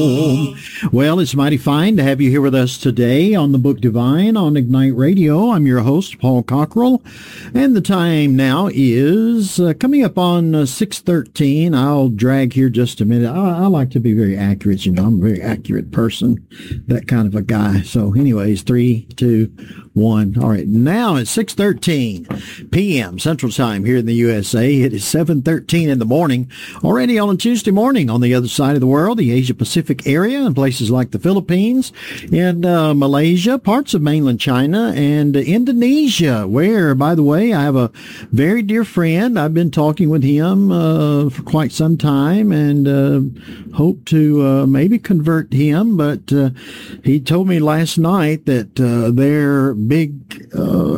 home. Well, it's mighty fine to have you here with us today on the Book Divine on Ignite Radio. I'm your host, Paul Cockrell, and the time now is coming up on 6:13. I'll drag here just a minute. I like to be very accurate. I'm a very accurate person, that kind of a guy. So anyways, 3, 2, 1. All right, now it's 6:13 p.m. Central Time here in the USA. It is 7:13 in the morning, already on a Tuesday morning on the other side of the world, the Asia-Pacific area, and places like the Philippines, and Malaysia, parts of mainland China, and Indonesia, where, by the way, I have a very dear friend. I've been talking with him for quite some time and hope to maybe convert him, but he told me last night that their big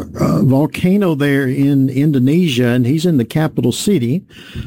volcano there in Indonesia, and he's in the capital city.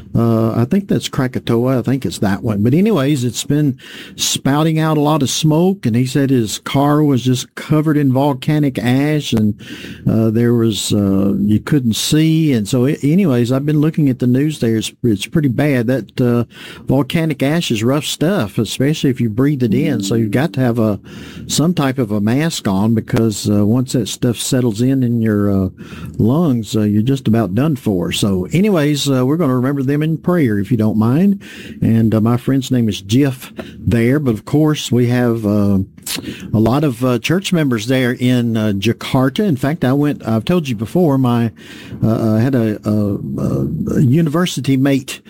I think that's Krakatoa. I think it's that one. But anyways, it's been spouting out a lot of smoke, and he said his car was just covered in volcanic ash, and there was you couldn't see. And so anyways, I've been looking at the news there. It's pretty bad. That volcanic ash is rough stuff, especially if you breathe it in. So you've got to have some type of a mask on, because once that stuff settles in your lungs, you're just about done for. So anyways, we're going to remember them in prayer, if you don't mind. And my friend's name is Jeff there. But of course, we have a lot of church members there in Jakarta. In fact, I've told you before, I had a university mate.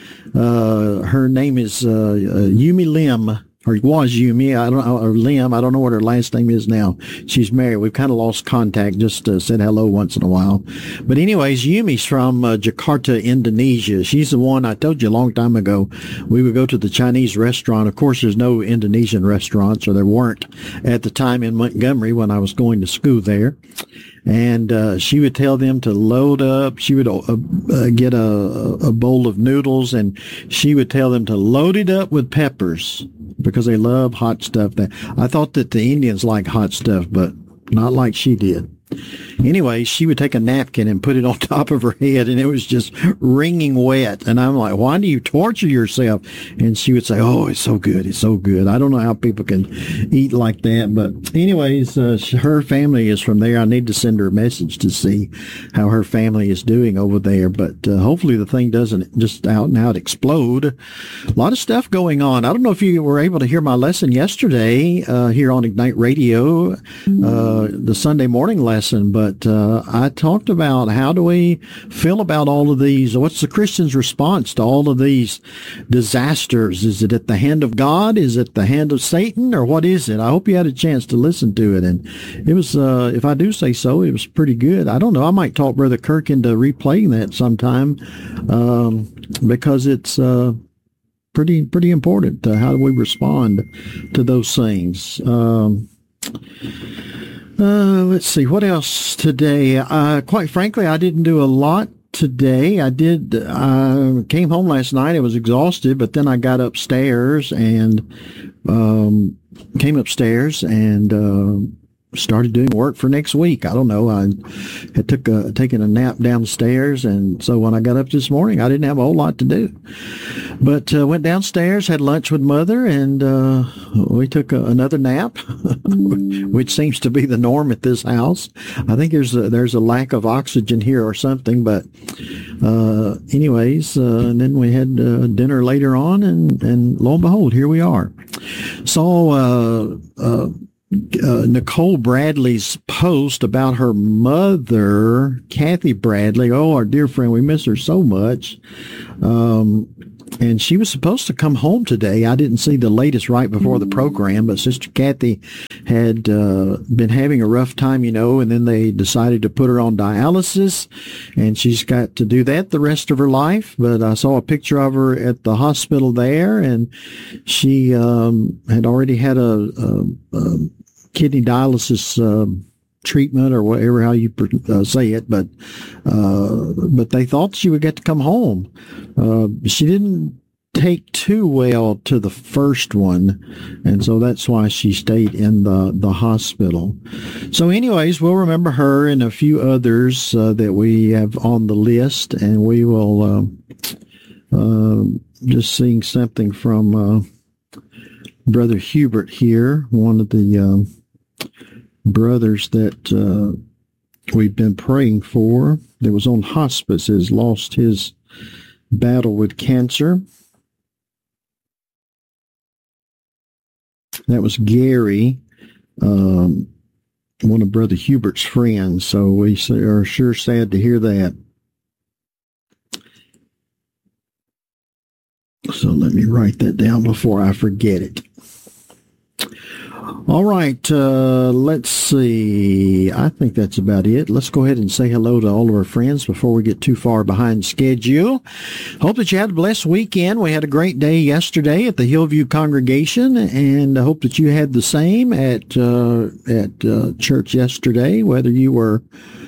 Her name is Yumi Lim. Or was Yumi, or Lim. I don't know what her last name is now. She's married. We've kind of lost contact, just said hello once in a while. But anyways, Yumi's from Jakarta, Indonesia. She's the one I told you a long time ago. We would go to the Chinese restaurant. Of course, there's no Indonesian restaurants, or there weren't at the time in Montgomery when I was going to school there. And she would tell them to load up. She would get a bowl of noodles, and she would tell them to load it up with peppers, because they love hot stuff. I thought that the Indians like hot stuff, but not like she did. Anyway, she would take a napkin and put it on top of her head, and it was just wringing wet. And I'm like, why do you torture yourself? And she would say, oh, it's so good. It's so good. I don't know how people can eat like that. But anyways, her family is from there. I need to send her a message to see how her family is doing over there. But hopefully the thing doesn't just out and out explode. A lot of stuff going on. I don't know if you were able to hear my lesson yesterday here on Ignite Radio, the Sunday morning lesson. But I talked about how do we feel about all of these? What's the Christian's response to all of these disasters? Is it at the hand of God? Is it the hand of Satan? Or what is it? I hope you had a chance to listen to it. And it was, if I do say so, it was pretty good. I don't know. I might talk Brother Kirk into replaying that sometime, because it's pretty important. How do we respond to those things? Let's see, what else today? Quite frankly, I didn't do a lot today. I came home last night. I was exhausted, but then I got upstairs and started doing work for next week. I don't know. I had taken a nap downstairs, and so when I got up this morning, I didn't have a whole lot to do. But went downstairs, had lunch with Mother, and we took another nap, which seems to be the norm at this house. I think there's a lack of oxygen here or something. But anyways, and then we had dinner later on, and lo and behold, here we are. So Nicole Bradley's post about her mother, Kathy Bradley. Oh, our dear friend, we miss her so much. And she was supposed to come home today. I didn't see the latest right before the program, but Sister Kathy had been having a rough time, and then they decided to put her on dialysis, and she's got to do that the rest of her life. But I saw a picture of her at the hospital there, and she had already had a kidney dialysis treatment, or whatever how you say it, but they thought she would get to come home. She didn't take too well to the first one, and so that's why she stayed in the hospital. So anyways, we'll remember her and a few others that we have on the list, and we will just sing something from Brother Hubert here, one of the brothers that we've been praying for, that was on hospice, has lost his battle with cancer. That was Gary, one of Brother Hubert's friends, so we are sure sad to hear that. So let me write that down before I forget it. All right, let's see. I think that's about it. Let's go ahead and say hello to all of our friends before we get too far behind schedule. Hope that you had a blessed weekend. We had a great day yesterday at the Hillview congregation, and I hope that you had the same at church yesterday, whether you were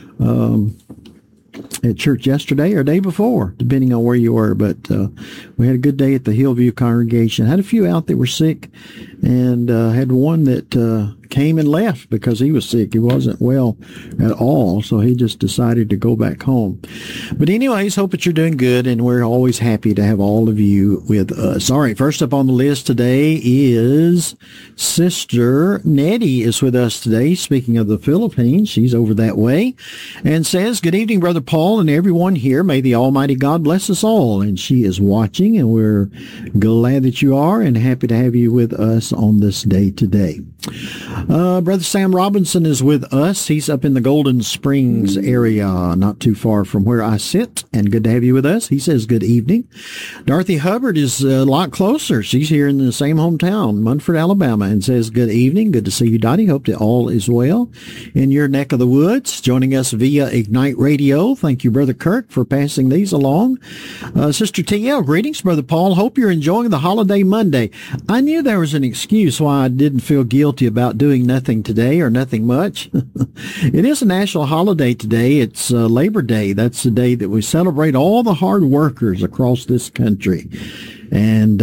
at church yesterday or day before, depending on where you were. But we had a good day at the Hillview congregation. Had a few out that were sick, and had one that came and left because he was sick. He wasn't well at all, so he just decided to go back home. But anyways, hope that you're doing good, and we're always happy to have all of you with us. All right, first up on the list today is Sister Nettie is with us today. Speaking of the Philippines, she's over that way, and says, "Good evening, Brother Paul and everyone here. May the Almighty God bless us all." And she is watching, and we're glad that you are, and happy to have you with us on this day today. Brother Sam Robinson is with us. He's up in the Golden Springs area, not too far from where I sit, and good to have you with us. He says good evening. Dorothy Hubbard is a lot closer. She's here in the same hometown, Munford, Alabama, and says good evening. Good to see you, Dottie. Hope that all is well in your neck of the woods. Joining us via Ignite Radio. Thank you, Brother Kirk, for passing these along. Sister T.L., greetings, Brother Paul. Hope you're enjoying the holiday Monday. I knew there was an excuse why I didn't feel guilty about doing nothing today or nothing much. It is a national holiday today. It's Labor Day. That's the day that we celebrate all the hard workers across this country. And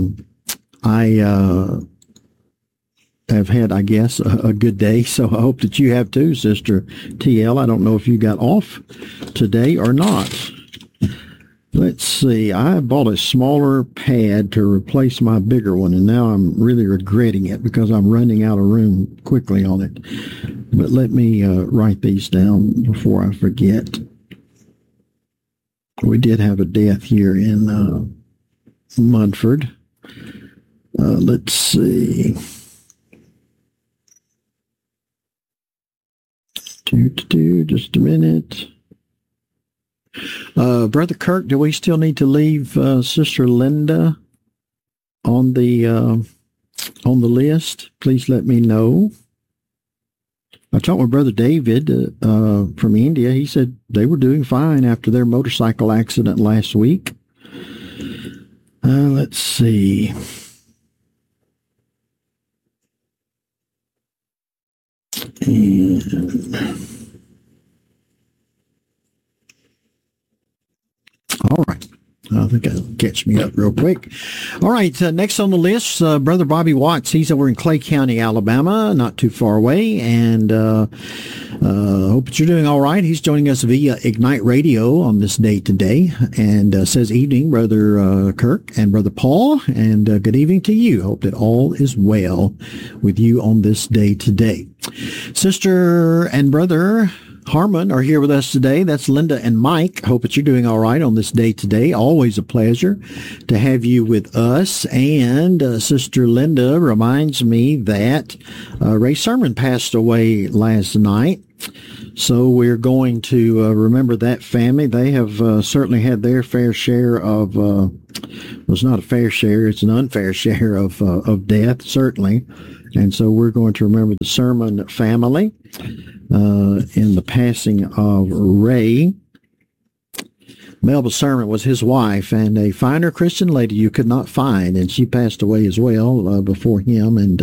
I have had, I guess, a good day, so I hope that you have too, Sister TL. I don't know if you got off today or not. Let's see. I bought a smaller pad to replace my bigger one, and now I'm really regretting it because I'm running out of room quickly on it. But let me write these down before I forget. We did have a death here in Munford. Let's see. Just a minute. Brother Kirk, do we still need to leave Sister Linda on the list? Please let me know. I talked with Brother David from India. He said they were doing fine after their motorcycle accident last week. Let's see. All right. I think that'll catch me up real quick. All right. Next on the list, Brother Bobby Watts. He's over in Clay County, Alabama, not too far away. And hope that you're doing all right. He's joining us via Ignite Radio on this day today, and says evening, Brother Kirk and Brother Paul, and good evening to you. Hope that all is well with you on this day today. Sister and Brother Harmon are here with us today. That's Linda and Mike. Hope that you're doing all right on this day today. Always a pleasure to have you with us. And Sister Linda reminds me that Ray Sermon passed away last night. So we're going to remember that family. They have certainly had their fair share of, well, it's not a fair share, it's an unfair share of death, certainly. And so we're going to remember the Sermon family in the passing of Ray. Melba Sermon was his wife, and a finer Christian lady you could not find, and she passed away as well before him, and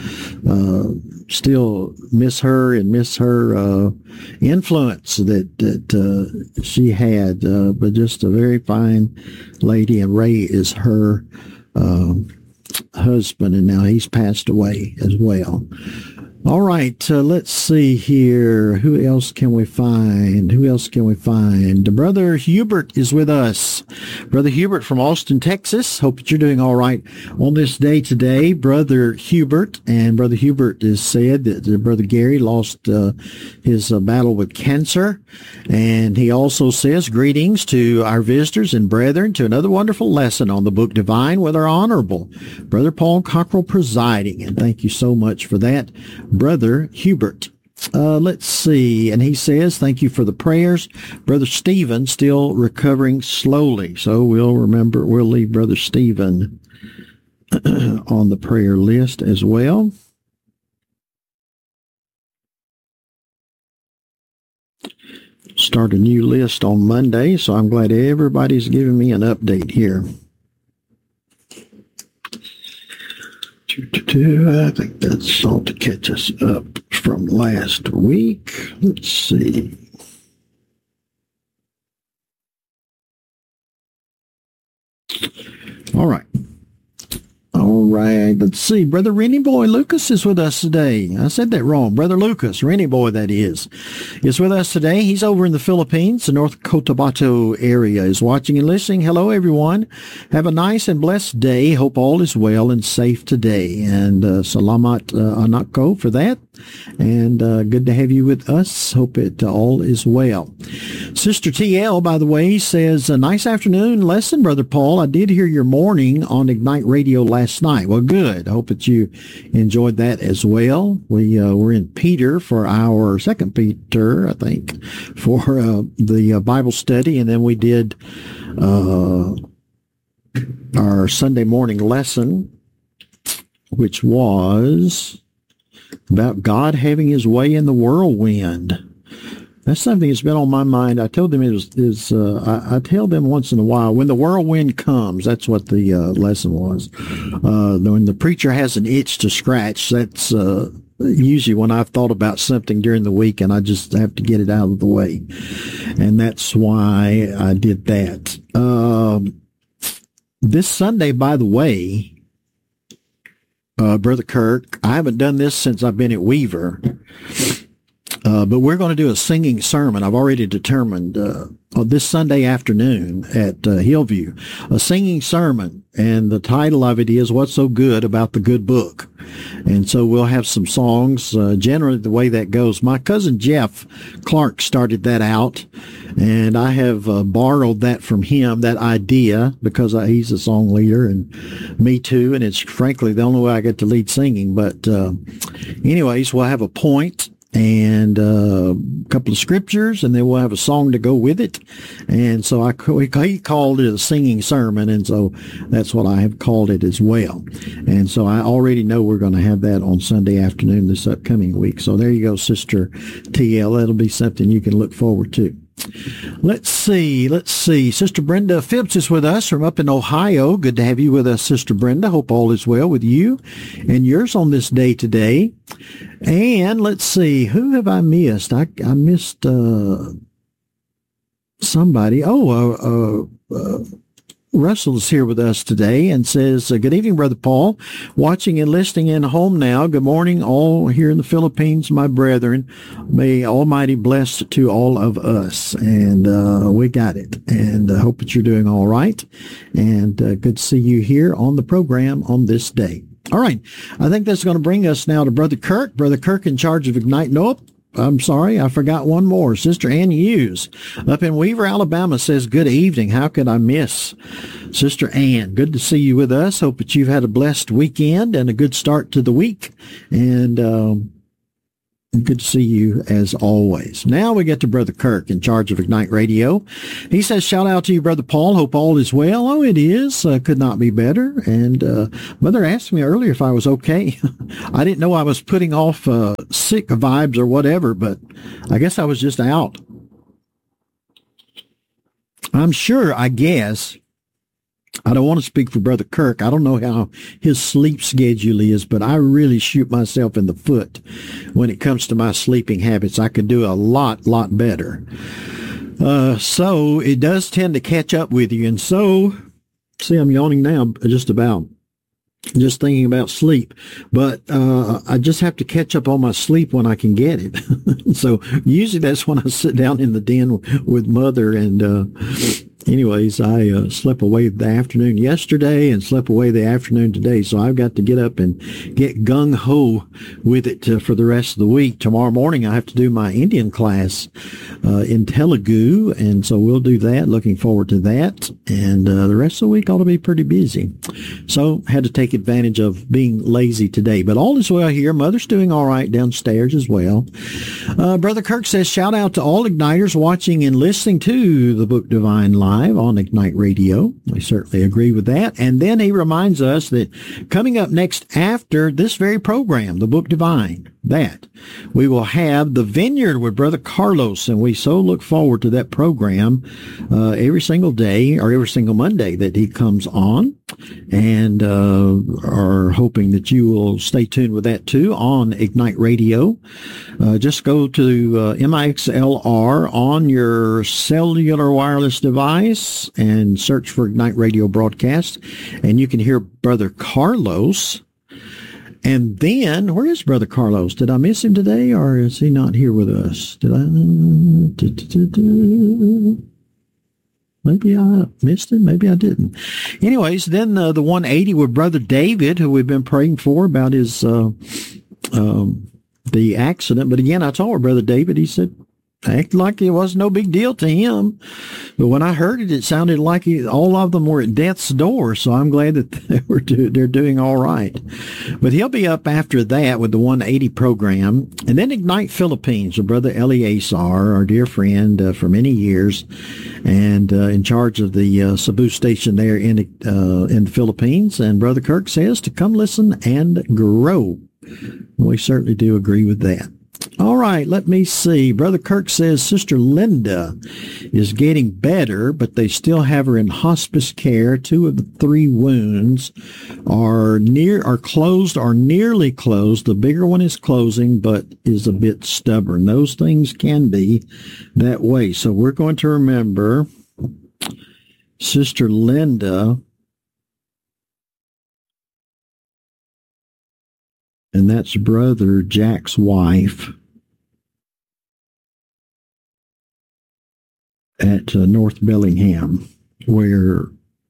still miss her and miss her influence that she had, but just a very fine lady, and Ray is her husband, and now he's passed away as well. All right, let's see here. Who else can we find? Brother Hubert is with us. Brother Hubert from Austin, Texas. Hope that you're doing all right on this day today. Brother Hubert has said that Brother Gary lost his battle with cancer. And he also says, greetings to our visitors and brethren to another wonderful lesson on the Book Divine with our Honorable Brother Paul Cockrell presiding. And thank you so much for that, Brother Hubert. Let's see. And he says, thank you for the prayers. Brother Stephen still recovering slowly. So we'll leave Brother Stephen on the prayer list as well. Start a new list on Monday, so I'm glad everybody's giving me an update here. I think that's all to catch us up from last week. Let's see. All right. Let's see. Brother Rennie Boy Lucas is with us today. I said that wrong. Brother Lucas, Rennie Boy, that is with us today. He's over in the Philippines, the North Cotabato area, is watching and listening. Hello, everyone. Have a nice and blessed day. Hope all is well and safe today. And salamat anako for that. And good to have you with us. Hope it all is well. Sister TL, by the way, says, a nice afternoon lesson, Brother Paul. I did hear your morning on Ignite Radio last night. Well, good. I hope that you enjoyed that as well. We were in Peter for our second Peter, I think, for the Bible study. And then we did our Sunday morning lesson, which was about God having his way in the whirlwind. That's something that's been on my mind. I told them I tell them once in a while, when the whirlwind comes, that's what the lesson was. When the preacher has an itch to scratch, that's usually when I've thought about something during the week and I just have to get it out of the way. And that's why I did that. This Sunday, by the way, Brother Kirk, I haven't done this since I've been at Weaver. But we're going to do a singing sermon. I've already determined this Sunday afternoon at Hillview, a singing sermon. And the title of it is What's So Good About the Good Book? And so we'll have some songs. Generally, the way that goes, my cousin Jeff Clark started that out. And I have borrowed that from him, that idea, because he's a song leader and me too. And it's frankly the only way I get to lead singing. But anyways, we'll have a point and a couple of scriptures, and then we'll have a song to go with it. And so he called it a singing sermon, and so that's what I have called it as well. And so I already know we're going to have that on Sunday afternoon this upcoming week. So there you go, Sister TL. That'll be something you can look forward to. Let's see. Sister Brenda Phipps is with us from up in Ohio. Good to have you with us, Sister Brenda. Hope all is well with you and yours on this day today. And let's see. Who have I missed? I missed somebody. Russell is here with us today and says, good evening, Brother Paul. Watching and listening in home now. Good morning, all here in the Philippines, my brethren. May Almighty bless to all of us. And we got it. And I hope that you're doing all right. And good to see you here on the program on this day. All right. I think that's going to bring us now to Brother Kirk. Brother Kirk in charge of Ignite. Nope. I'm sorry, I forgot one more. Sister Ann Hughes up in Weaver, Alabama says, good evening. How could I miss Sister Ann? Good to see you with us. Hope that you've had a blessed weekend and a good start to the week. And good to see you as always. Now we get to Brother Kirk in charge of Ignite Radio. He says, shout out to you, Brother Paul. Hope all is well. Oh, it is. Could not be better. And Mother asked me earlier if I was okay. I didn't know I was putting off sick vibes or whatever, but I guess I was just out. I guess, I don't want to speak for Brother Kirk. I don't know how his sleep schedule is, but I really shoot myself in the foot when it comes to my sleeping habits. I could do a lot better. So it does tend to catch up with you. And so, see, I'm yawning now, just about. just thinking about sleep. But I just have to catch up on my sleep when I can get it. So usually that's when I sit down in the den with Mother. And anyways, I slept away the afternoon yesterday and slept away the afternoon today. So I've got to get up and get gung-ho with it for the rest of the week. Tomorrow morning I have to do my Indian class in Telugu, and so we'll do that. Looking forward to that. And the rest of the week ought to be pretty busy. So had to take advantage of being lazy today. But all is well here. Mother's doing all right downstairs as well. Brother Kirk says, shout out to all Igniters watching and listening to the Book Divine Live on Ignite Radio. I certainly agree with that. And then he reminds us that coming up next after this very program, the Book Divine, that we will have the Vineyard with Brother Carlos, and we so look forward to that program every single day or every single Monday that he comes on, and are hoping that you will stay tuned with that too on Ignite Radio. Just go to MIXLR on your cellular wireless device and search for Ignite Radio broadcast, and you can hear Brother Carlos. And then, where is Brother Carlos? Did I miss him today, or is he not here with us? Did I? Maybe I missed him. Maybe I didn't. Anyways, then the 180 with Brother David, who we've been praying for about his the accident. But again, I told Brother David, he said, acted like it was no big deal to him. But when I heard it, it sounded like all of them were at death's door. So I'm glad that they're doing all right. But he'll be up after that with the 180 program. And then Ignite Philippines with Brother Eleazar, our dear friend for many years, and in charge of the Cebu station there in the Philippines. And Brother Kirk says to come listen and grow. We certainly do agree with that. All right, let me see. Brother Kirk says Sister Linda is getting better, but they still have her in hospice care. 2 of the 3 wounds are closed or nearly closed. The bigger one is closing, but is a bit stubborn. Those things can be that way. So we're going to remember Sister Linda, and that's Brother Jack's wife, at North Bellingham, where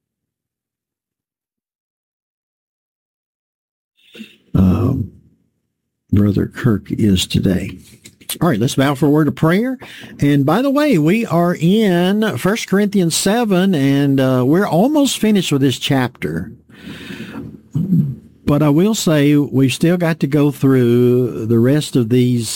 Brother Kirk is today. All right, let's bow for a word of prayer. And by the way, we are in 1 Corinthians 7, and we're almost finished with this chapter. But I will say we've still got to go through the rest of these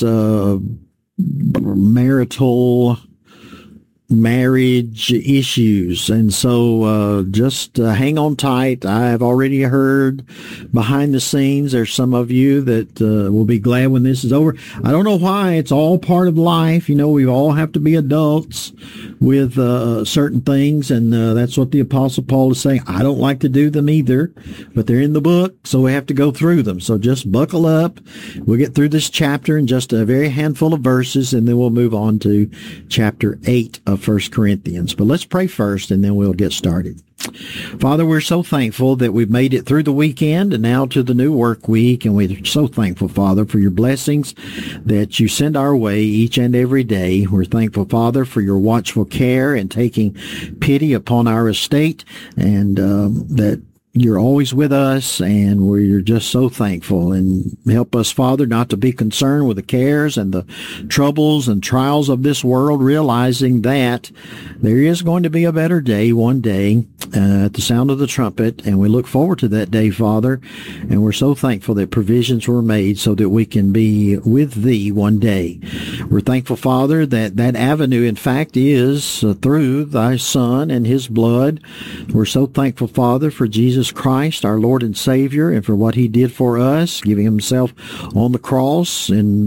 marriage issues. And so just hang on tight. I've already heard behind the scenes there's some of you that will be glad when this is over. I don't know why. It's all part of life. You know, we all have to be adults with certain things, and that's what the Apostle Paul is saying. I don't like to do them either, but they're in the book, so we have to go through them. So just buckle up. We'll get through this chapter in just a very handful of verses, and then we'll move on to chapter 8 of 1 Corinthians. But let's pray first, and then we'll get started. Father, we're so thankful that we've made it through the weekend and now to the new work week, and we're so thankful, Father, for your blessings that you send our way each and every day. We're thankful, Father, for your watchful care and taking pity upon our estate, and that you're always with us, and we're just so thankful. And help us, Father, not to be concerned with the cares and the troubles and trials of this world, realizing that there is going to be a better day one day at the sound of the trumpet, and we look forward to that day, Father. And we're so thankful that provisions were made so that we can be with Thee one day. We're thankful, Father, that that avenue, in fact, is through Thy Son and His blood. We're so thankful, Father, for Jesus Christ, our Lord and Savior, and for what He did for us, giving Himself on the cross and